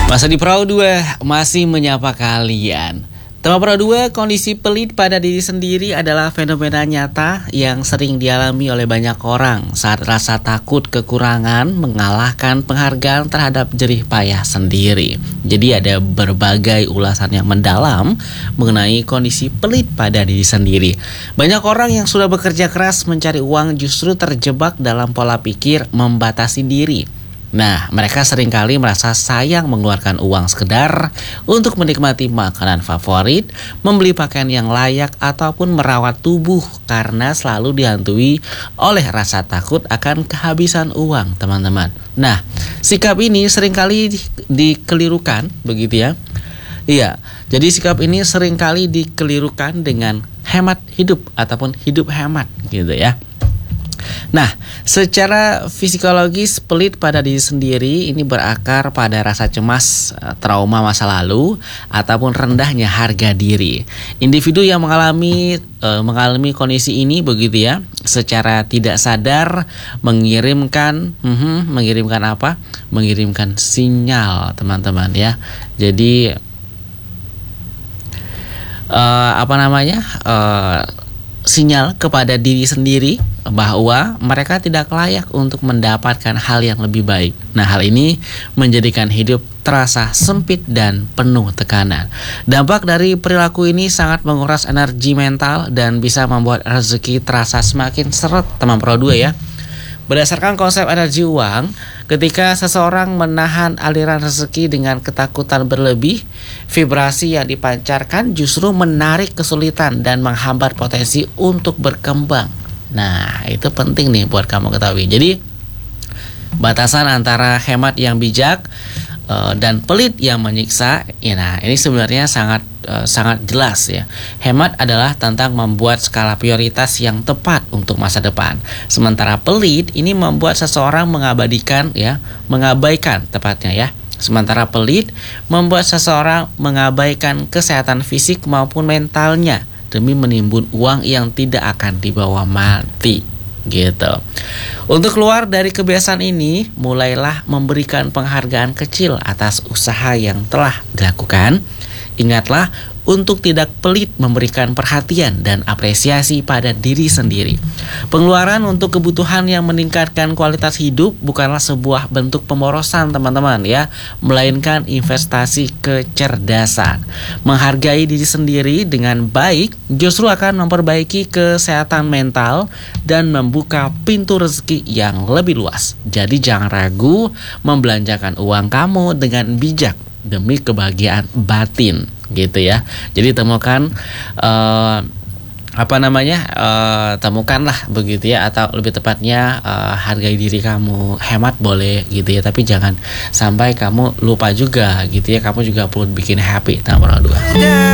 Masa di Perahu 2 masih menyapa kalian. Tema Perahu 2, kondisi pelit pada diri sendiri adalah fenomena nyata yang sering dialami oleh banyak orang saat rasa takut kekurangan mengalahkan penghargaan terhadap jerih payah sendiri. Jadi ada berbagai ulasan yang mendalam mengenai kondisi pelit pada diri sendiri. Banyak orang yang sudah bekerja keras mencari uang justru terjebak dalam pola pikir membatasi diri. Nah, mereka seringkali merasa sayang mengeluarkan uang sekedar untuk menikmati makanan favorit, membeli pakaian yang layak, ataupun merawat tubuh karena selalu dihantui oleh rasa takut akan kehabisan uang, teman-teman. Nah, sikap ini seringkali dikelirukan, begitu ya. Iya, jadi sikap ini seringkali dikelirukan dengan hemat hidup ataupun hidup hemat, gitu ya. Nah, secara psikologis pelit pada diri sendiri ini berakar pada rasa cemas, trauma masa lalu, ataupun rendahnya harga diri. Individu yang mengalami kondisi ini begitu ya, secara tidak sadar mengirimkan apa? Mengirimkan sinyal, teman-teman ya. Jadi sinyal kepada diri sendiri bahwa mereka tidak layak untuk mendapatkan hal yang lebih baik. Nah, hal ini menjadikan hidup terasa sempit dan penuh tekanan. Dampak dari perilaku ini sangat menguras energi mental dan bisa membuat rezeki terasa semakin seret, teman Pro 2 ya. Berdasarkan konsep energi uang, ketika seseorang menahan aliran rezeki dengan ketakutan berlebih, vibrasi yang dipancarkan justru menarik kesulitan dan menghambat potensi untuk berkembang. Nah, itu penting nih buat kamu ketahui. Jadi, batasan antara hemat yang bijak dan pelit yang menyiksa, ya, nah ini sebenarnya sangat jelas ya. Hemat adalah tentang membuat skala prioritas yang tepat untuk masa depan. Sementara pelit ini membuat seseorang mengabaikan tepatnya ya. Sementara pelit membuat seseorang mengabaikan kesehatan fisik maupun mentalnya demi menimbun uang yang tidak akan dibawa mati. Gitu. Untuk keluar dari kebiasaan ini, mulailah memberikan penghargaan kecil atas usaha yang telah dilakukan. Ingatlah untuk tidak pelit memberikan perhatian dan apresiasi pada diri sendiri. Pengeluaran untuk kebutuhan yang meningkatkan kualitas hidup bukanlah sebuah bentuk pemborosan, teman-teman ya, melainkan investasi kecerdasan. Menghargai diri sendiri dengan baik justru akan memperbaiki kesehatan mental dan membuka pintu rezeki yang lebih luas. Jadi jangan ragu membelanjakan uang kamu dengan bijak demi kebahagiaan batin, gitu ya. Jadi temukanlah begitu ya, atau lebih tepatnya hargai diri kamu. Hemat boleh gitu ya, tapi jangan sampai kamu lupa juga gitu ya, kamu juga perlu bikin happy, tambah 2.